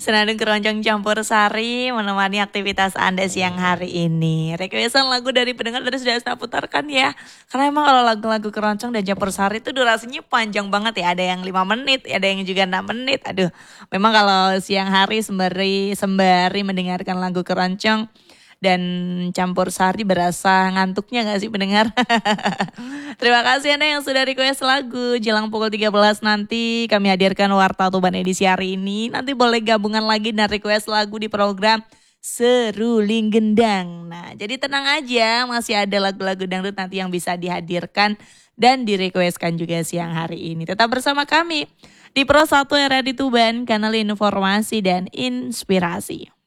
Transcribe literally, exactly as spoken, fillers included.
Senandung keroncong campur sari menemani aktivitas Anda siang hari ini. Requestan lagu dari pendengar tadi sudah saya putarkan ya. Karena emang kalau lagu-lagu keroncong dan campur sari itu durasinya panjang banget ya. Ada yang lima menit, ada yang juga enam menit. Aduh, memang kalau siang hari sembari sembari mendengarkan lagu keroncong dan campur sari berasa ngantuknya gak sih pendengar? Terima kasih Anda yang sudah request lagu. Jelang pukul tiga belas nanti kami hadirkan Warta Tuban edisi hari ini. Nanti boleh gabungan lagi dan request lagu di program Seruling Gendang. Nah, jadi tenang aja, masih ada lagu-lagu dangdut nanti yang bisa dihadirkan dan direquestkan juga siang hari ini. Tetap bersama kami di Pro satu Era di Tuban, kanal informasi dan inspirasi.